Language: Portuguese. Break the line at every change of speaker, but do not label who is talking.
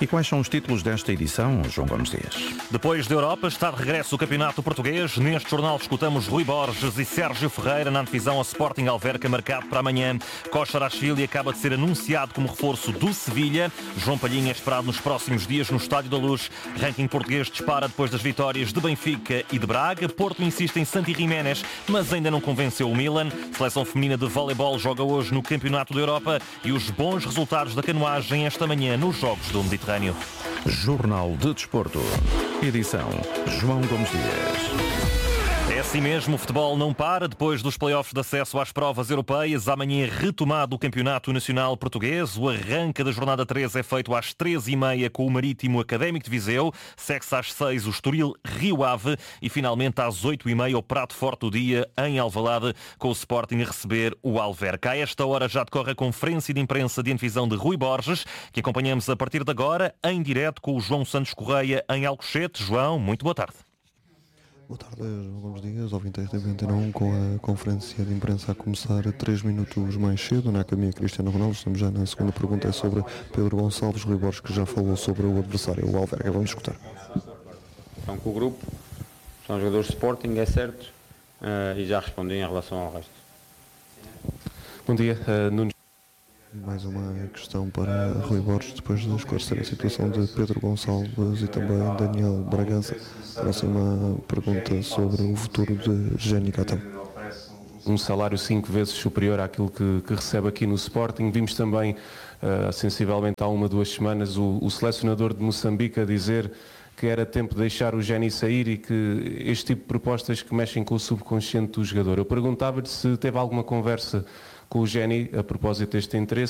E quais são os títulos desta edição, João Gomes Dias?
Depois da Europa, está de regresso o Campeonato Português. Neste jornal escutamos Rui Borges e Sérgio Ferreira na antevisão ao Sporting Alverca, marcado para amanhã. Koscielny acaba de ser anunciado como reforço do Sevilha. João Palhinha é esperado nos próximos dias no Estádio da Luz. Ranking português dispara depois das vitórias de Benfica e de Braga. Porto insiste em Santi Giménez, mas ainda não convenceu o Milan. Seleção feminina de voleibol joga hoje no Campeonato da Europa e os bons resultados da canoagem esta manhã nos Jogos do Mediterrâneo.
Jornal de Desporto. Edição João Gomes Dias.
É assim mesmo, o futebol não para. Depois dos play-offs de acesso às provas europeias, amanhã é retomado o Campeonato Nacional Português. O arranque da jornada 3 é feito às 13h30 com o Marítimo Académico de Viseu. Segue-se às 6 o Estoril Rio Ave e finalmente às 8h30 o prato forte do dia em Alvalade, com o Sporting a receber o Alverca. A esta hora já decorre a conferência de imprensa de antevisão de Rui Borges, que acompanhamos a partir de agora em direto com o João Santos Correia em Alcochete. João, muito boa tarde.
Boa tarde, João Gomes Dias, ouvinte RTP21, com a conferência de imprensa a começar 3 minutos mais cedo, na Academia Cristiano Ronaldo. Estamos já na segunda pergunta, é sobre Pedro Gonçalves. Rui Borges, que já falou sobre o adversário, o Alverca. Vamos escutar.
Estão com o grupo, são jogadores de Sporting, é certo, e já respondi em relação ao resto.
Bom dia, Nuno.
Mais uma questão para Rui Borges, depois de esclarecer a situação de Pedro Gonçalves e também Daniel Bragança. Próxima pergunta sobre o futuro de Jenny Catão.
Um salário 5 vezes superior àquilo que recebe aqui no Sporting. Vimos também, sensivelmente há 1 ou 2 semanas, o selecionador de Moçambique a dizer que era tempo de deixar o Jenny sair e que este tipo de propostas que mexem com o subconsciente do jogador. Eu perguntava-lhe se teve alguma conversa com o Jenny a propósito deste interesse.